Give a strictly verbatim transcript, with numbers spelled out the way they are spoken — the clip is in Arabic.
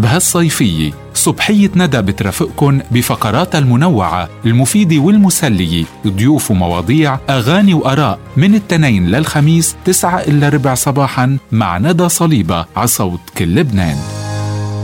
بهالصيفية صبحية ندى بترافقكن بفقراتها المنوعة المفيدة والمسلية، ضيوف ومواضيع، أغاني وآراء من التنين للخميس تسعة إلا ربع صباحا مع ندى صليبة على صوت كل لبنان.